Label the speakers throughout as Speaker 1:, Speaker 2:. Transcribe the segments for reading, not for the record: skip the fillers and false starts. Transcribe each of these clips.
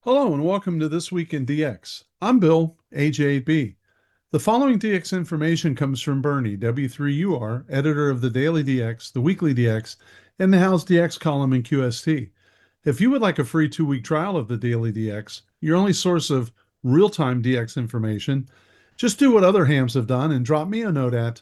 Speaker 1: Hello and welcome to This Week in DX. I'm Bill, AJ8B. The following DX information comes from Bernie, W3UR, editor of the Daily DX, the Weekly DX, and the How's DX column in QST. If you would like a free 2-week trial of the Daily DX, your only source of real-time DX information, just do what other hams have done and drop me a note at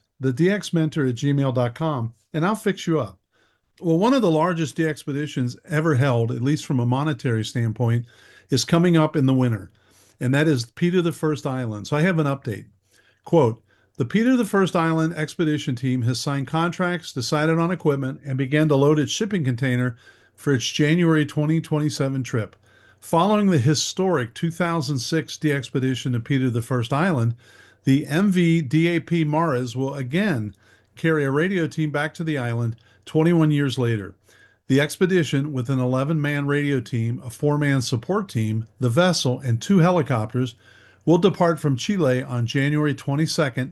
Speaker 1: thedxmentor@gmail.com and I'll fix you up. Well, one of the largest DXpeditions ever held, at least from a monetary standpoint, is coming up in the winter, and that is Peter the First Island. So I have an update. Quote, the Peter the First Island expedition team has signed contracts, decided on equipment, and began to load its shipping container for its January 2027 trip. Following the historic 2006 DXpedition to Peter the First Island, the MV DAP Maras will again carry a radio team back to the island 21 years later. The expedition, with an 11-man radio team, a 4-man support team, the vessel, and 2 helicopters, will depart from Chile on January 22nd,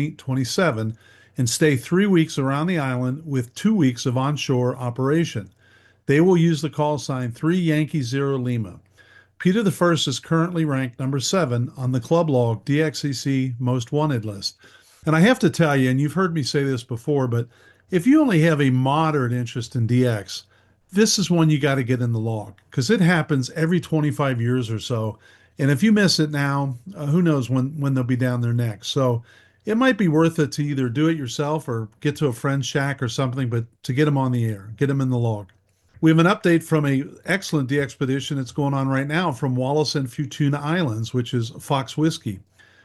Speaker 1: 2027, and stay 3 weeks around the island with 2 weeks of onshore operation. They will use the call sign 3 Yankee Zero Lima. Peter the First is currently ranked number 7 on the Club Log DXCC Most Wanted list. And I have to tell you, and you've heard me say this before, but if you only have a moderate interest in DX, this is one you got to get in the log because it happens every 25 years or so. And if you miss it now, who knows when they'll be down there next. So it might be worth it to either do it yourself or get to a friend's shack or something, but to get them on the air, get them in the log. We have an update from a excellent DXpedition that's going on right now from Wallis and Futuna Islands, which is Fox Whiskey.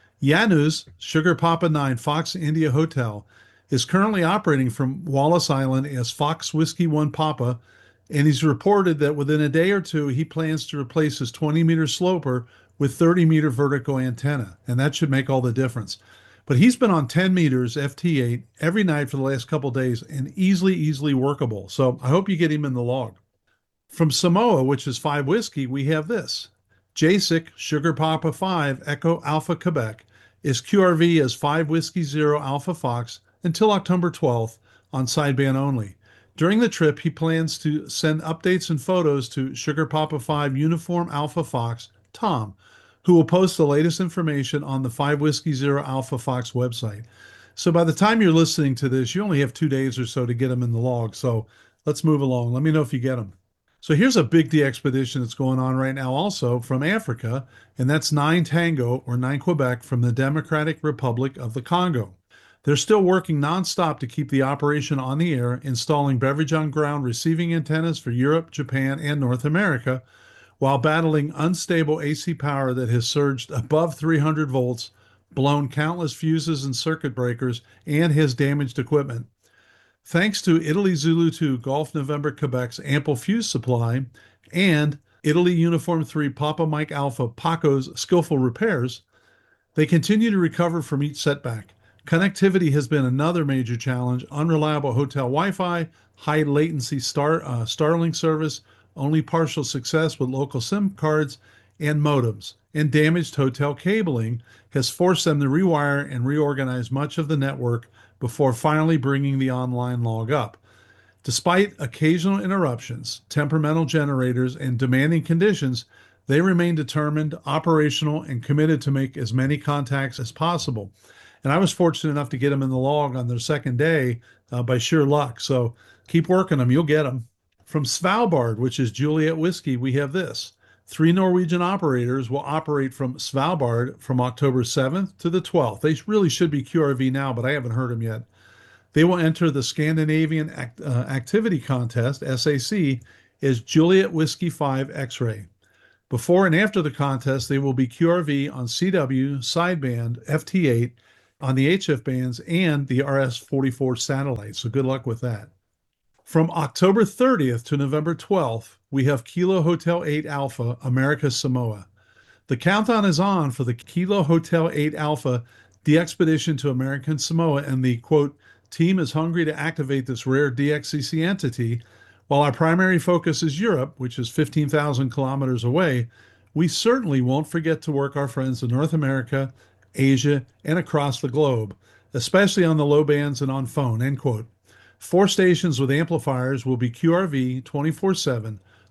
Speaker 1: Janus, Sugar Papa 9 Fox India Hotel, is currently operating from Wallis Island as Fox Whiskey 1 Papa, and he's reported that within a day or two, he plans to replace his 20-meter sloper with 30-meter vertical antenna, and that should make all the difference. But he's been on 10 meters FT8 every night for the last couple of days and easily workable. So I hope you get him in the log. From Samoa, which is 5 Whiskey, we have this. JASIC Sugar Papa 5 Echo Alpha Quebec is QRV as 5 Whiskey 0 Alpha Fox until October 12th on sideband only. During the trip, he plans to send updates and photos to Sugar Papa 5 Uniform Alpha Fox, Tom, who will post the latest information on the 5 Whiskey 0 Alpha Fox website. So by the time you're listening to this, you only have 2 days or so to get them in the log. So let's move along. Let me know if you get them. So here's a big DXpedition that's going on right now also from Africa, and that's 9 Tango or 9 Quebec from the Democratic Republic of the Congo. They're still working nonstop to keep the operation on the air, installing beverage on ground receiving antennas for Europe, Japan, and North America, while battling unstable AC power that has surged above 300 volts, blown countless fuses and circuit breakers, and has damaged equipment. Thanks to Italy Zulu 2 Golf November Quebec's ample fuse supply and Italy Uniform 3 Papa Mike Alpha Paco's skillful repairs, they continue to recover from each setback. Connectivity has been another major challenge. Unreliable hotel Wi-Fi, high latency Starlink service, only partial success with local SIM cards and modems, and damaged hotel cabling has forced them to rewire and reorganize much of the network before finally bringing the online log up. Despite occasional interruptions, temperamental generators, and demanding conditions, they remain determined, operational, and committed to make as many contacts as possible. And I was fortunate enough to get them in the log on their second day by sheer luck. So keep working them. You'll get them. From Svalbard, which is Juliet Whiskey, we have this. 3 Norwegian operators will operate from Svalbard from October 7th to the 12th. They really should be QRV now, but I haven't heard them yet. They will enter the Scandinavian Activity Contest, SAC, as Juliet Whiskey 5 X-Ray. Before and after the contest, they will be QRV on CW, sideband, FT8, on the HF bands, and the RS-44 satellite. So good luck with that. From October 30th to November 12th, we have Kilo Hotel 8 Alpha, America Samoa. The countdown is on for the Kilo Hotel 8 Alpha DXpedition to American Samoa, and the, quote, team is hungry to activate this rare DXCC entity. While our primary focus is Europe, which is 15,000 kilometers away, we certainly won't forget to work our friends in North America, Asia, and across the globe, especially on the low bands and on phone, end quote. 4 stations with amplifiers will be QRV 24/7,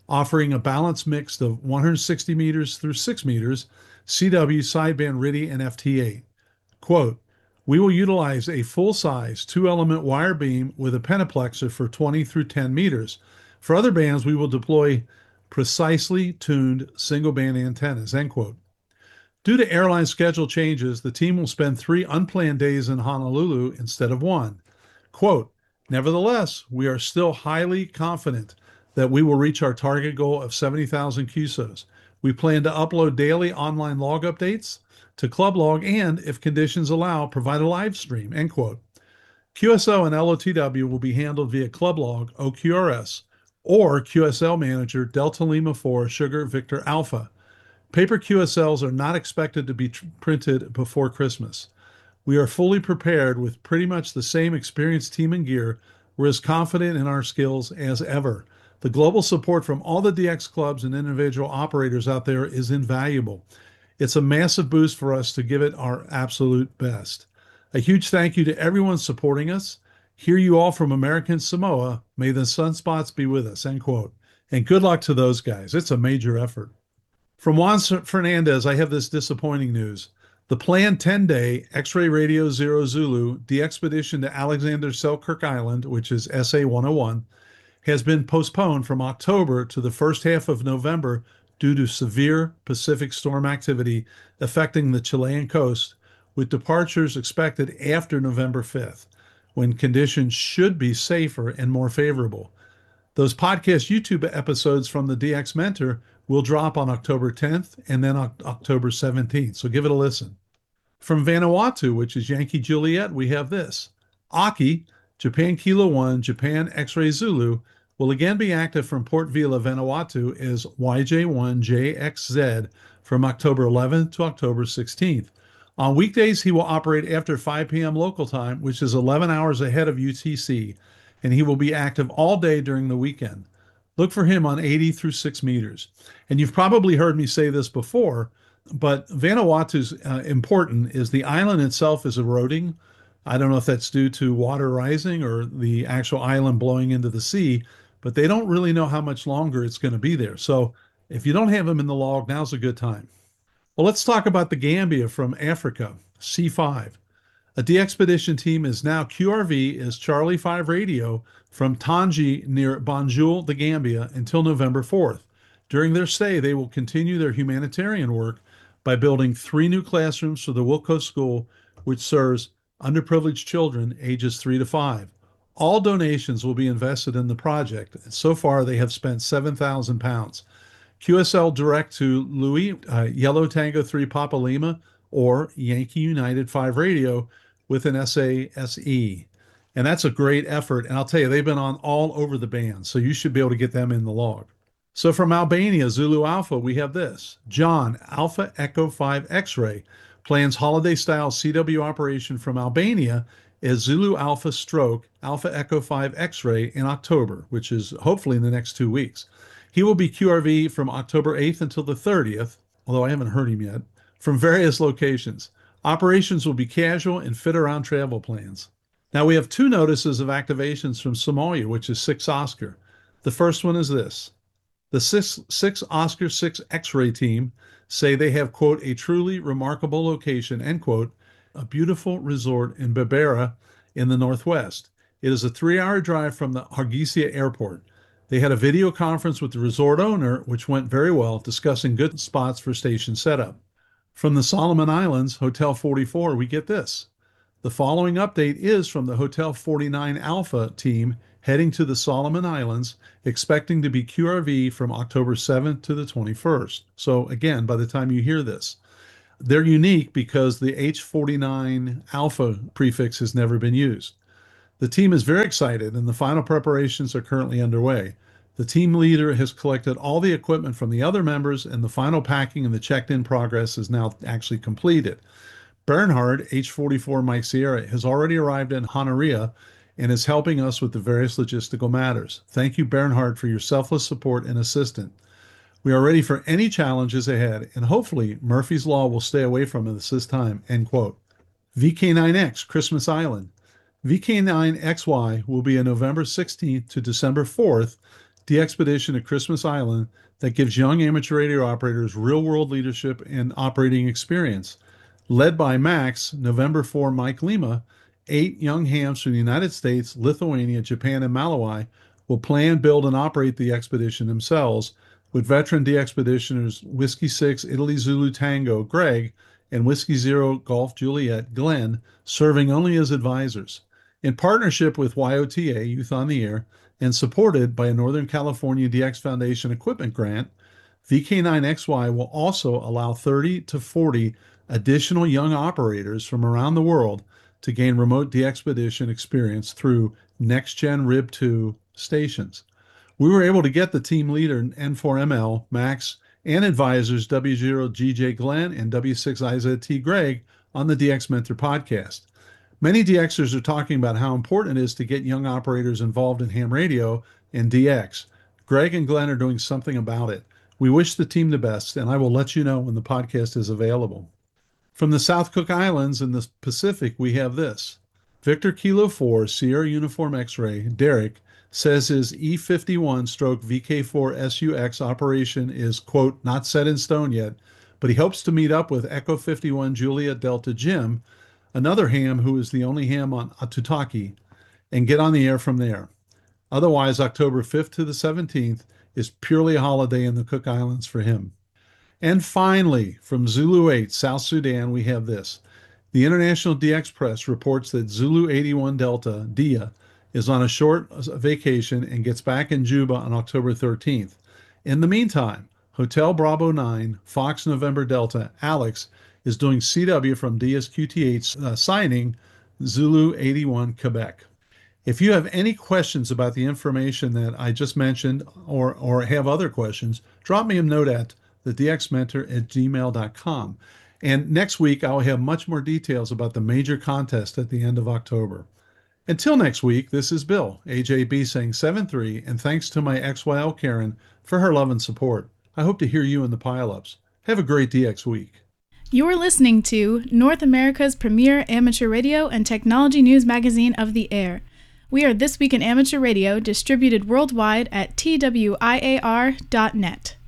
Speaker 1: offering a balanced mix of 160 meters through 6 meters, CW, sideband, RTTY, and FT8. Quote, we will utilize a full-size two-element wire beam with a pentaplexer for 20 through 10 meters. For other bands, we will deploy precisely tuned single-band antennas, end quote. Due to airline schedule changes, the team will spend 3 unplanned days in Honolulu instead of 1. Quote, nevertheless, we are still highly confident that we will reach our target goal of 70,000 QSOs. We plan to upload daily online log updates to ClubLog and, if conditions allow, provide a live stream, end quote. QSO and LOTW will be handled via ClubLog, OQRS, or QSL Manager, Delta Lima 4, Sugar Victor Alpha. Paper QSLs are not expected to be printed before Christmas. We are fully prepared with pretty much the same experienced team and gear. We're as confident in our skills as ever. The global support from all the DX clubs and individual operators out there is invaluable. It's a massive boost for us to give it our absolute best. A huge thank you to everyone supporting us. Hear you all from American Samoa. May the sunspots be with us, end quote. And good luck to those guys. It's a major effort. From Juan Fernandez, I have this disappointing news. The planned 10-day X-Ray Radio Zero Zulu de-expedition to Alexander Selkirk Island, which is SA-101, has been postponed from October to the first half of November due to severe Pacific storm activity affecting the Chilean coast, with departures expected after November 5th, when conditions should be safer and more favorable. Those podcast YouTube episodes from the DX Mentor will drop on October 10th and then October 17th, so give it a listen. From Vanuatu, which is Yankee Juliet, we have this. Aki, Japan Kilo 1, Japan X-Ray Zulu, will again be active from Port Vila, Vanuatu as YJ1JXZ from October 11th to October 16th. On weekdays, he will operate after 5 p.m. local time, which is 11 hours ahead of UTC, and he will be active all day during the weekend. Look for him on 80 through 6 meters. And you've probably heard me say this before, but Vanuatu's important is the island itself is eroding. I don't know if that's due to water rising or the actual island blowing into the sea, but they don't really know how much longer it's going to be there. So if you don't have him in the log, now's a good time. Well, let's talk about the Gambia from Africa, C5. A de-expedition team is now QRV as Charlie 5 Radio from Tangi near Banjul, the Gambia, until November 4th. During their stay, they will continue their humanitarian work by building 3 new classrooms for the Wilco School, which serves underprivileged children ages 3 to 5. All donations will be invested in the project. So far, they have spent £7,000. QSL direct to Louis, Yellow Tango 3 Papa Lima, or Yankee United 5 Radio with an SASE. And that's a great effort. And I'll tell you, they've been on all over the band, so you should be able to get them in the log. So from Albania, Zulu Alpha, we have this. John, Alpha Echo 5 X-Ray, plans holiday-style CW operation from Albania as Zulu Alpha Stroke Alpha Echo 5 X-Ray in October, which is hopefully in the next 2 weeks. He will be QRV from October 8th until the 30th, although I haven't heard him yet, from various locations. Operations will be casual and fit around travel plans. Now we have 2 notices of activations from Somalia, which is 6 Oscar. The first one is this. The 6 Oscar 6 X-Ray team say they have, quote, a truly remarkable location, end quote, a beautiful resort in Berbera in the northwest. It is a 3-hour drive from the Hargeisa airport. They had a video conference with the resort owner, which went very well, discussing good spots for station setup. From the Solomon Islands, Hotel 44, we get this. The following update is from the Hotel 49 Alpha team heading to the Solomon Islands, expecting to be QRV from October 7th to the 21st. So again, by the time you hear this, they're unique because the H49 Alpha prefix has never been used. The team is very excited and the final preparations are currently underway. The team leader has collected all the equipment from the other members and the final packing and the checked-in progress is now actually completed. Bernhard, H44 Mike Sierra, has already arrived in Honoria and is helping us with the various logistical matters. Thank you, Bernhard, for your selfless support and assistance. We are ready for any challenges ahead, and hopefully Murphy's Law will stay away from us this time, end quote. VK9X, Christmas Island. VK9XY will be on November 16th to December 4th, DXpedition at Christmas Island that gives young amateur radio operators real-world leadership and operating experience. Led by Max, November 4 Mike Lima, 8 young hams from the United States, Lithuania, Japan, and Malawi will plan, build, and operate the expedition themselves, with veteran DXpeditioners Whiskey 6 Italy Zulu Tango Greg and Whiskey 0 Golf Juliet Glenn serving only as advisors. In partnership with YOTA, Youth on the Air, and supported by a Northern California DX Foundation equipment grant, VK9XY will also allow 30 to 40 additional young operators from around the world to gain remote DXpedition experience through next-gen RIB2 stations. We were able to get the team leader N4ML, Max, and advisors W0GJ Glenn and W6IZT Greg on the DX Mentor podcast. Many DXers are talking about how important it is to get young operators involved in ham radio and DX. Greg and Glenn are doing something about it. We wish the team the best, and I will let you know when the podcast is available. From the South Cook Islands in the Pacific, we have this. Victor Kilo 4, Sierra Uniform X-Ray, Derek, says his E51/VK4SUX operation is, quote, not set in stone yet, but he hopes to meet up with Echo 51 Juliet Delta Jim, another ham who is the only ham on Atutaki, and get on the air from there. Otherwise, October 5th to the 17th is purely a holiday in the Cook Islands for him. And finally, from Zulu 8, South Sudan, we have this. The International DX Press reports that Zulu 81 Delta, DIA, is on a short vacation and gets back in Juba on October 13th. In the meantime, Hotel Bravo 9, Fox November Delta, Alex, is doing CW from DIA's QTH signing Zulu 81 Quebec. If you have any questions about the information that I just mentioned or have other questions, drop me a note at thedxmentor@gmail.com. And next week, I'll have much more details about the major contest at the end of October. Until next week, this is Bill, AJB saying 7-3, and thanks to my XYL Karen for her love and support. I hope to hear you in the pileups. Have a great DX week.
Speaker 2: You're listening to North America's premier amateur radio and technology news magazine of the air. We are This Week in Amateur Radio, distributed worldwide at twiar.net.